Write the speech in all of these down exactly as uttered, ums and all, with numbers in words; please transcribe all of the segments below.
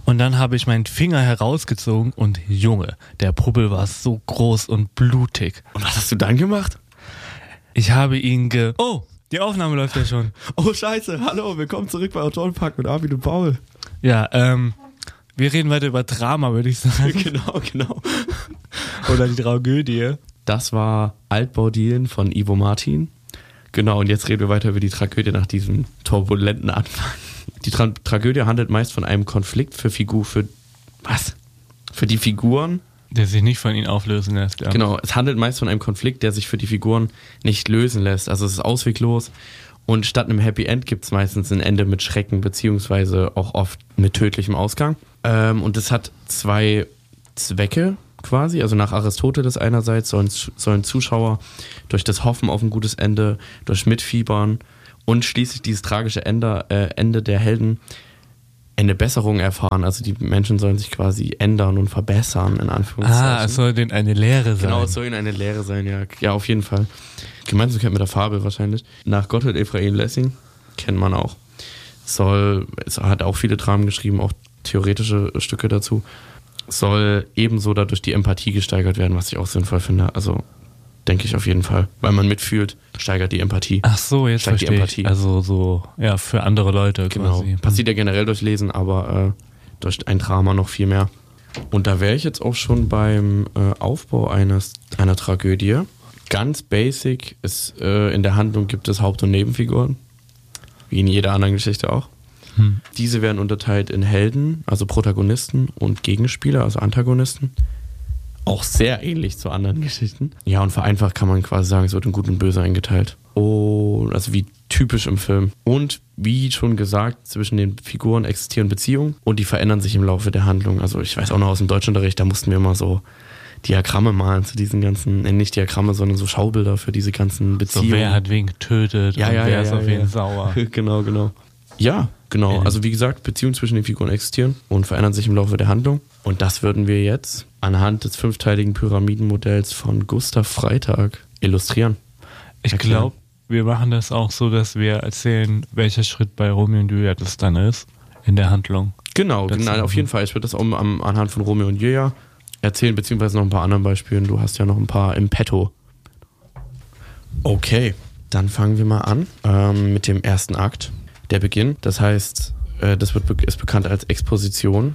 Und dann habe ich meinen Finger herausgezogen und Junge, der Puppel war so groß und blutig. Und was hast du dann gemacht? Ich habe ihn ge... Oh, die Aufnahme läuft ja schon. Oh scheiße, hallo, willkommen zurück bei Autorenpark mit Arvid und Paul. Ja, ähm, wir reden weiter über Drama, würde ich sagen. Genau, genau. Oder die Tragödie. Das war Altbaudielen von Ivo Martin. Genau, und jetzt reden wir weiter über die Tragödie nach diesem turbulenten Anfang. Die Tra- Tragödie handelt meist von einem Konflikt für Figur, für was? Für die Figuren. Der sich nicht von ihnen auflösen lässt. Ja. Genau, es handelt meist von einem Konflikt, der sich für die Figuren nicht lösen lässt. Also es ist ausweglos und statt einem Happy End gibt es meistens ein Ende mit Schrecken, beziehungsweise auch oft mit tödlichem Ausgang. Ähm, und es hat zwei Zwecke quasi. Also nach Aristoteles einerseits sollen, sollen Zuschauer durch das Hoffen auf ein gutes Ende, durch Mitfiebern und schließlich dieses tragische Ende, äh, Ende der Helden eine Besserung erfahren. Also die Menschen sollen sich quasi ändern und verbessern, in Anführungszeichen. Ah, es soll denen eine Lehre sein. Genau, es soll ihnen eine Lehre sein, ja. Ja, auf jeden Fall. Gemeinsamkeit mit der Fabel wahrscheinlich. Nach Gotthold Ephraim Lessing, kennt man auch. Soll, es hat auch viele Dramen geschrieben, auch theoretische Stücke dazu. Soll ebenso dadurch die Empathie gesteigert werden, was ich auch sinnvoll finde. Also denke ich auf jeden Fall. Weil man mitfühlt, steigert die Empathie. Ach so, jetzt steigt die verstehe Empathie. ich. Also so, ja, für andere Leute Genau. quasi. Passiert ja generell durch Lesen, aber äh, durch ein Drama noch viel mehr. Und da wäre ich jetzt auch schon beim äh, Aufbau eines, einer Tragödie. Ganz basic ist, äh, in der Handlung gibt es Haupt- und Nebenfiguren. Wie in jeder anderen Geschichte auch. Hm. Diese werden unterteilt in Helden, also Protagonisten und Gegenspieler, also Antagonisten. Auch sehr ähnlich zu anderen Geschichten. Ja, und vereinfacht kann man quasi sagen, es wird in Gut und Böse eingeteilt. Oh, also wie typisch im Film. Und wie schon gesagt, zwischen den Figuren existieren Beziehungen und die verändern sich im Laufe der Handlung. Also ich weiß auch noch aus dem Deutschunterricht, da mussten wir immer so Diagramme malen zu diesen ganzen, äh, nicht Diagramme, sondern so Schaubilder für diese ganzen Beziehungen. So, wer hat wen getötet ja, und ja, wer ja, ist ja, auf ja. wen sauer. Genau, genau. Ja, genau. Also wie gesagt, Beziehungen zwischen den Figuren existieren und verändern sich im Laufe der Handlung. Und das würden wir jetzt anhand des fünfteiligen Pyramidenmodells von Gustav Freytag illustrieren. Ich Erklären. glaube, wir machen das auch so, dass wir erzählen, welcher Schritt bei Romeo und Julia das dann ist in der Handlung. Genau, Das genau ist- auf jeden Fall. Ich würde das auch am, anhand von Romeo und Julia erzählen, beziehungsweise noch ein paar anderen Beispielen. Du hast ja noch ein paar im Petto. Okay, dann fangen wir mal an ähm, mit dem ersten Akt, der Beginn. Das heißt, äh, das wird, be- ist bekannt als Exposition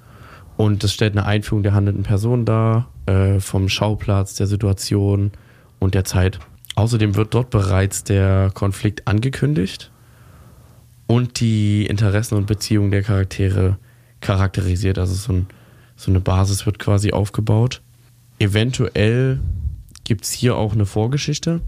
und das stellt eine Einführung der handelnden Person dar, äh, vom Schauplatz, der Situation und der Zeit. Außerdem wird dort bereits der Konflikt angekündigt und die Interessen und Beziehungen der Charaktere charakterisiert. Also so, ein, so eine Basis wird quasi aufgebaut. Eventuell gibt es hier auch eine Vorgeschichte.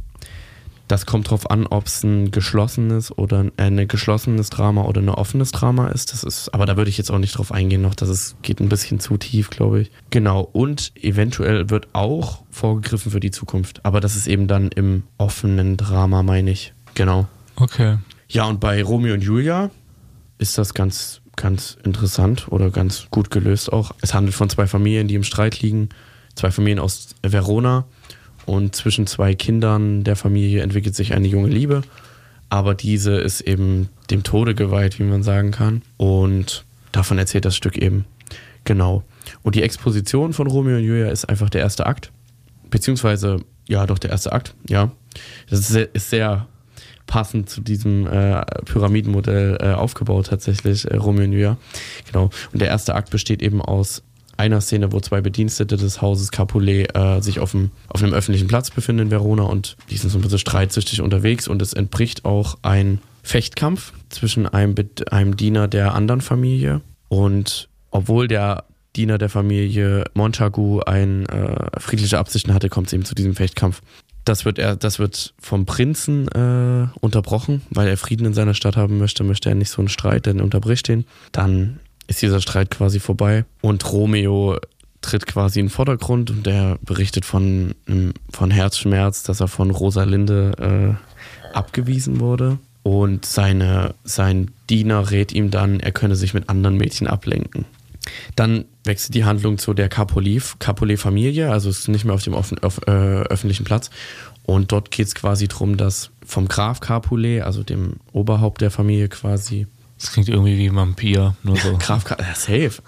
Das kommt drauf an, ob es ein geschlossenes oder ein äh, geschlossenes Drama oder ein offenes Drama ist. Das ist, aber da würde ich jetzt auch nicht drauf eingehen noch. Das ist, geht ein bisschen zu tief, glaube ich. Genau. Und eventuell wird auch vorgegriffen für die Zukunft. Aber das ist eben dann im offenen Drama, meine ich. Genau. Okay. Ja, und bei Romeo und Julia ist das ganz, ganz interessant oder ganz gut gelöst auch. Es handelt von zwei Familien, die im Streit liegen. Zwei Familien aus Verona. Und zwischen zwei Kindern der Familie entwickelt sich eine junge Liebe. Aber diese ist eben dem Tode geweiht, wie man sagen kann. Und davon erzählt das Stück eben. Genau. Und die Exposition von Romeo und Julia ist einfach der erste Akt. Beziehungsweise, ja, doch der erste Akt, ja. Das ist sehr, ist sehr passend zu diesem äh, Pyramidenmodell äh, aufgebaut tatsächlich, äh, Romeo und Julia. Genau. Und der erste Akt besteht eben aus einer Szene, wo zwei Bedienstete des Hauses Capulet äh, sich auf, dem, auf einem öffentlichen Platz befinden in Verona und die sind so ein bisschen streitsüchtig unterwegs und es entbricht auch ein Fechtkampf zwischen einem, einem Diener der anderen Familie und obwohl der Diener der Familie Montagu ein, äh, friedliche Absichten hatte, kommt es eben zu diesem Fechtkampf. Das wird, er, das wird vom Prinzen äh, unterbrochen, weil er Frieden in seiner Stadt haben möchte, möchte er nicht so einen Streit, denn unterbricht den. Dann ist dieser Streit quasi vorbei und Romeo tritt quasi in den Vordergrund und er berichtet von, von Herzschmerz, dass er von Rosalinde äh, abgewiesen wurde und seine, sein Diener rät ihm dann, er könne sich mit anderen Mädchen ablenken. Dann wechselt die Handlung zu der Capulet-Familie, also es ist nicht mehr auf dem offen, auf, äh, öffentlichen Platz und dort geht es quasi darum, dass vom Graf Capulet, also dem Oberhaupt der Familie quasi, Das klingt irgendwie wie ein Vampir, nur so. Graf Capulet, ja, safe.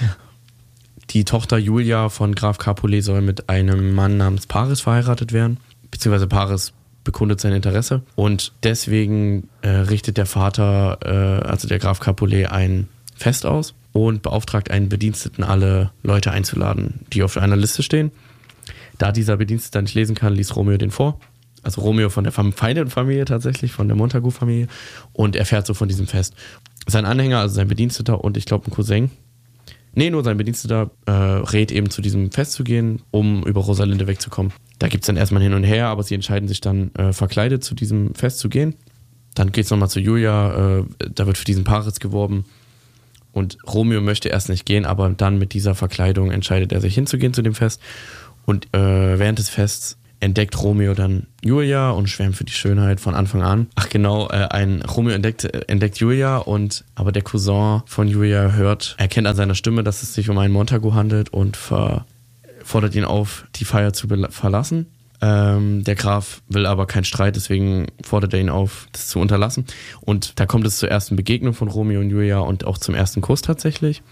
Die Tochter Julia von Graf Capulet soll mit einem Mann namens Paris verheiratet werden, beziehungsweise Paris bekundet sein Interesse und deswegen äh, richtet der Vater, äh, also der Graf Capulet, ein Fest aus und beauftragt einen Bediensteten, alle Leute einzuladen, die auf einer Liste stehen. Da dieser Bedienstete nicht lesen kann, liest Romeo den vor. Also Romeo von der verfeindeten Familie tatsächlich, von der Montagu-Familie, und erfährt so von diesem Fest. Sein Anhänger, also sein Bediensteter und ich glaube ein Cousin, nee, nur sein Bediensteter äh, rät eben zu diesem Fest zu gehen, um über Rosalinde wegzukommen. Da gibt es dann erstmal hin und her, aber sie entscheiden sich dann äh, verkleidet zu diesem Fest zu gehen. Dann geht es nochmal zu Julia, äh, da wird für diesen Paris geworben und Romeo möchte erst nicht gehen, aber dann mit dieser Verkleidung entscheidet er sich hinzugehen zu dem Fest und äh, während des Fests entdeckt Romeo dann Julia und schwärmt für die Schönheit von Anfang an. Ach genau, äh, ein Romeo entdeckt, äh, entdeckt Julia, und aber der Cousin von Julia hört, erkennt an seiner Stimme, dass es sich um einen Montagu handelt und ver, fordert ihn auf, die Feier zu bela- verlassen. Ähm, der Graf will aber keinen Streit, deswegen fordert er ihn auf, das zu unterlassen. Und da kommt es zur ersten Begegnung von Romeo und Julia und auch zum ersten Kuss tatsächlich.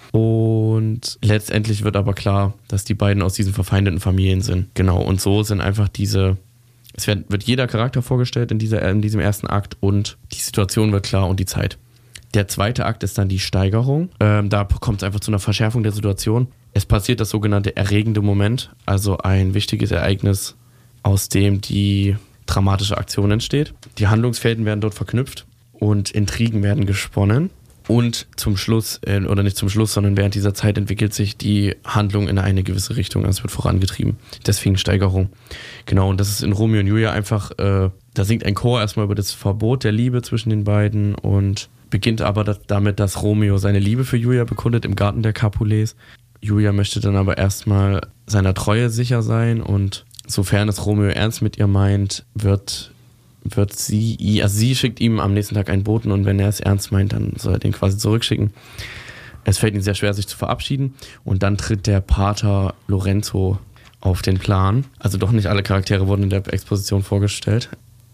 Und letztendlich wird aber klar, dass die beiden aus diesen verfeindeten Familien sind. Genau, und so sind einfach diese, es wird, wird jeder Charakter vorgestellt in, dieser, in diesem ersten Akt und die Situation wird klar und die Zeit. Der zweite Akt ist dann die Steigerung. Ähm, da kommt es einfach zu einer Verschärfung der Situation. Es passiert das sogenannte erregende Moment, also ein wichtiges Ereignis, aus dem die dramatische Aktion entsteht. Die Handlungsfäden werden dort verknüpft und Intrigen werden gesponnen. Und zum Schluss, äh, oder nicht zum Schluss, sondern während dieser Zeit entwickelt sich die Handlung in eine gewisse Richtung. Also es wird vorangetrieben. Deswegen Steigerung. Genau, und das ist in Romeo und Julia einfach, äh, da singt ein Chor erstmal über das Verbot der Liebe zwischen den beiden und beginnt aber das, damit, dass Romeo seine Liebe für Julia bekundet im Garten der Capulets. Julia möchte dann aber erstmal seiner Treue sicher sein und sofern es Romeo ernst mit ihr meint, wird, wird sie, also sie schickt ihm am nächsten Tag einen Boten und wenn er es ernst meint, dann soll er den quasi zurückschicken. Es fällt ihm sehr schwer, sich zu verabschieden und dann tritt der Pater Lorenzo auf den Plan. Also doch nicht alle Charaktere wurden in der Exposition vorgestellt.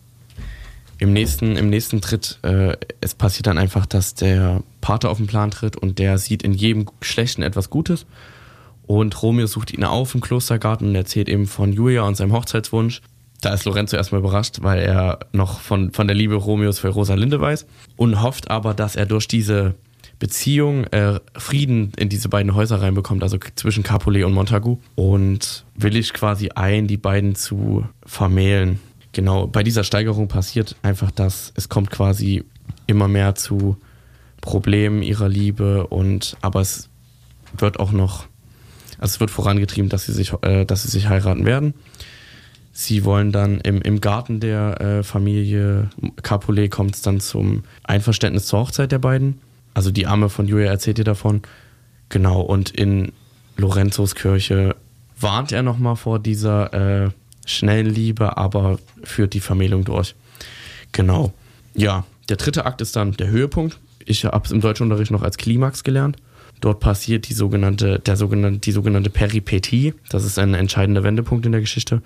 Im nächsten, im nächsten Tritt, äh, es passiert dann einfach, dass der Pater auf den Plan tritt und der sieht in jedem Schlechten etwas Gutes. Und Romeo sucht ihn auf im Klostergarten und erzählt eben von Julia und seinem Hochzeitswunsch. Da ist Lorenzo erstmal überrascht, weil er noch von, von der Liebe Romeos für Rosalinde weiß und hofft aber, dass er durch diese Beziehung äh, Frieden in diese beiden Häuser reinbekommt, also zwischen Capulet und Montagu, und willigt quasi ein, die beiden zu vermählen. Genau, bei dieser Steigerung passiert einfach das, es kommt quasi immer mehr zu Problemen ihrer Liebe, und aber es wird auch noch Also es wird vorangetrieben, dass sie sich, äh, dass sie sich heiraten werden. Sie wollen dann im, im Garten der äh, Familie Capulet kommt es dann zum Einverständnis zur Hochzeit der beiden. Also die Amme von Julia erzählt ihr davon. Genau, und in Lorenzos Kirche warnt er nochmal vor dieser äh, schnellen Liebe, aber führt die Vermählung durch. Genau. Ja, der dritte Akt ist dann der Höhepunkt. Ich habe es im Deutschunterricht noch als Klimax gelernt. Dort passiert die sogenannte, der sogenannte, die sogenannte Peripetie. Das ist ein entscheidender Wendepunkt in der Geschichte.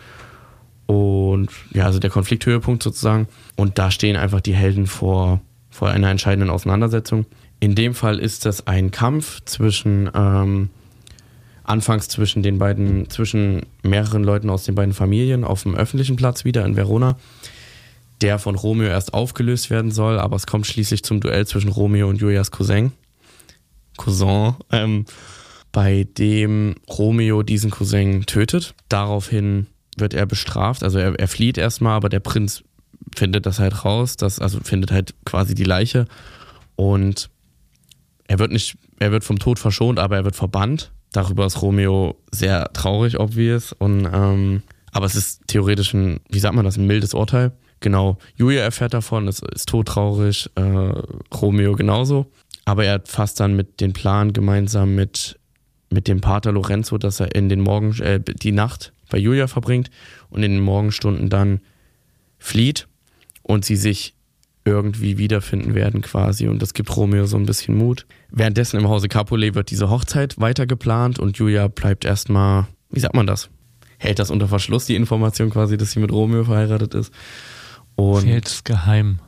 Und ja, also der Konflikthöhepunkt sozusagen. Und da stehen einfach die Helden vor, vor einer entscheidenden Auseinandersetzung. In dem Fall ist das ein Kampf zwischen, ähm, anfangs zwischen den beiden, zwischen mehreren Leuten aus den beiden Familien auf dem öffentlichen Platz wieder in Verona, der von Romeo erst aufgelöst werden soll, aber es kommt schließlich zum Duell zwischen Romeo und Julias Cousin. Cousin, ähm, bei dem Romeo diesen Cousin tötet. Daraufhin wird er bestraft, also er, er flieht erstmal, aber der Prinz findet das halt raus, das, also findet halt quasi die Leiche und er wird nicht, er wird vom Tod verschont, aber er wird verbannt. Darüber ist Romeo sehr traurig, obvious, und ähm, aber es ist theoretisch ein, wie sagt man das, ein mildes Urteil. Genau, Julia erfährt davon, es ist todtraurig, äh, Romeo genauso. Aber er fasst dann mit den Plan gemeinsam mit, mit dem Pater Lorenzo, dass er in den Morgen, äh, die Nacht bei Julia verbringt und in den Morgenstunden dann flieht und sie sich irgendwie wiederfinden werden quasi. Und das gibt Romeo so ein bisschen Mut. Währenddessen im Hause Capulet wird diese Hochzeit weiter geplant und Julia bleibt erstmal, wie sagt man das? Hält das unter Verschluss, die Information quasi, dass sie mit Romeo verheiratet ist. Und sie hält es geheim.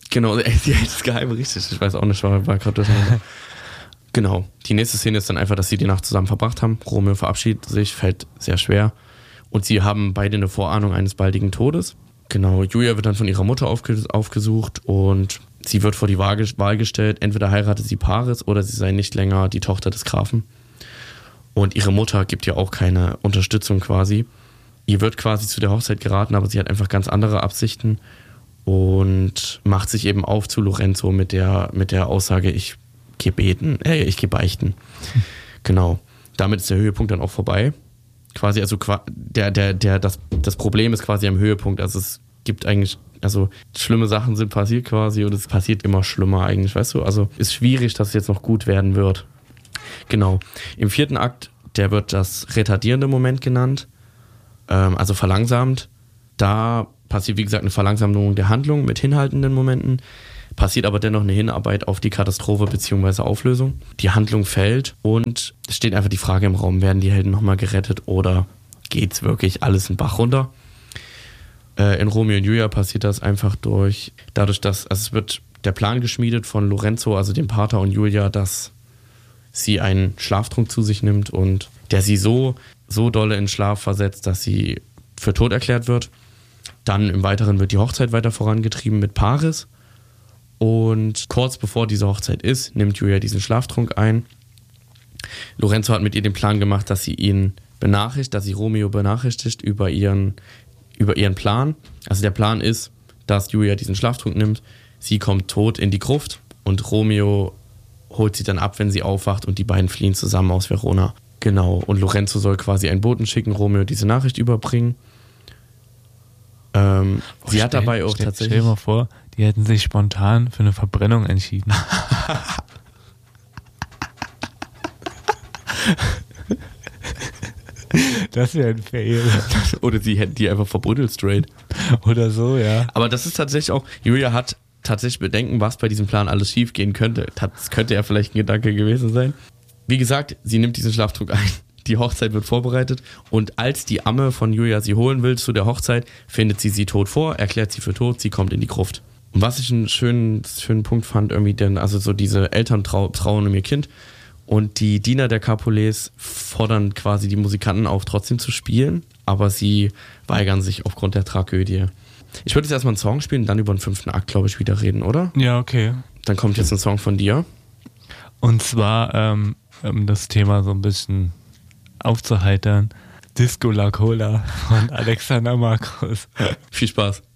Genau, sie hält das geheim richtig. Ich weiß auch nicht, war, war gerade durcheinander. Genau. Die nächste Szene ist dann einfach, dass sie die Nacht zusammen verbracht haben. Romeo verabschiedet sich, fällt sehr schwer. Und sie haben beide eine Vorahnung eines baldigen Todes. Genau, Julia wird dann von ihrer Mutter aufge- aufgesucht und sie wird vor die Wahl gestellt. Entweder heiratet sie Paris oder sie sei nicht länger die Tochter des Grafen. Und ihre Mutter gibt ja auch keine Unterstützung quasi. Ihr wird quasi zu der Hochzeit geraten, aber sie hat einfach ganz andere Absichten und macht sich eben auf zu Lorenzo mit der, mit der Aussage, ich gehe beten, äh, ich gehe beichten. Hm. Genau. Damit ist der Höhepunkt dann auch vorbei. Quasi, also der, der, der, das, das Problem ist quasi am Höhepunkt. Also es gibt eigentlich, also schlimme Sachen sind passiert quasi und es passiert immer schlimmer eigentlich, weißt du? Also ist schwierig, dass es jetzt noch gut werden wird. Genau. Im vierten Akt, der wird das retardierende Moment genannt, ähm, also verlangsamt. Da passiert, wie gesagt, eine Verlangsamung der Handlung mit hinhaltenden Momenten. Passiert aber dennoch eine Hinarbeit auf die Katastrophe bzw. Auflösung. Die Handlung fällt und es steht einfach die Frage im Raum, werden die Helden nochmal gerettet oder geht's wirklich alles in den Bach runter? Äh, in Romeo und Julia passiert das einfach durch, dadurch, dass, also es wird der Plan geschmiedet von Lorenzo, also dem Pater und Julia, dass sie einen Schlaftrunk zu sich nimmt und der sie so, so dolle in Schlaf versetzt, dass sie für tot erklärt wird. Dann im Weiteren wird die Hochzeit weiter vorangetrieben mit Paris. Und kurz bevor diese Hochzeit ist, nimmt Julia diesen Schlaftrunk ein. Lorenzo hat mit ihr den Plan gemacht, dass sie ihn benachrichtigt, dass sie Romeo benachrichtigt über ihren, über ihren Plan. Also der Plan ist, dass Julia diesen Schlaftrunk nimmt, sie kommt tot in die Gruft und Romeo holt sie dann ab, wenn sie aufwacht und die beiden fliehen zusammen aus Verona. Genau, und Lorenzo soll quasi einen Boten schicken, Romeo diese Nachricht überbringen. Ähm, oh, sie hat stell, dabei auch stell, tatsächlich... Stell dir mal vor, die hätten sich spontan für eine Verbrennung entschieden. Das wäre ein Fail. Oder sie hätten die einfach verbuddelt straight. Oder so, ja. Aber das ist tatsächlich auch... Julia hat tatsächlich Bedenken, was bei diesem Plan alles schief gehen könnte. Das könnte ja vielleicht ein Gedanke gewesen sein. Wie gesagt, sie nimmt diesen Schlaftrunk ein. Die Hochzeit wird vorbereitet und als die Amme von Julia sie holen will zu der Hochzeit, findet sie sie tot vor, erklärt sie für tot, sie kommt in die Gruft. Und was ich einen schönen, schönen Punkt fand, irgendwie, denn also so diese Eltern trau, trauen um ihr Kind und die Diener der Capulets fordern quasi die Musikanten auf, trotzdem zu spielen, aber sie weigern sich aufgrund der Tragödie. Ich würde jetzt erstmal einen Song spielen und dann über den fünften Akt, glaube ich, wieder reden, oder? Ja, okay. Dann kommt jetzt ein Song von dir. Und zwar, ähm, um das Thema so ein bisschen aufzuheitern, Disco La Cola von Alexander Markus. Viel Spaß.